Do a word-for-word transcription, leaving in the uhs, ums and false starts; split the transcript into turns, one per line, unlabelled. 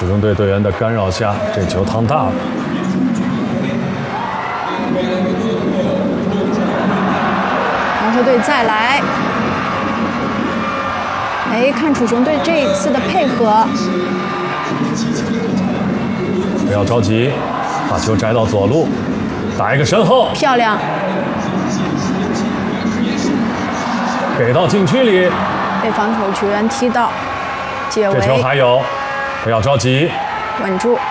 楚中队队员的干扰下，这球趟大了。
黄河队再来。哎，看楚雄队这一次的配合，
不要着急，把球摘到左路，打一个身后，
漂亮。
给到禁区里，
被防守球员踢到，解围。
这球还有，不要着急，
稳住。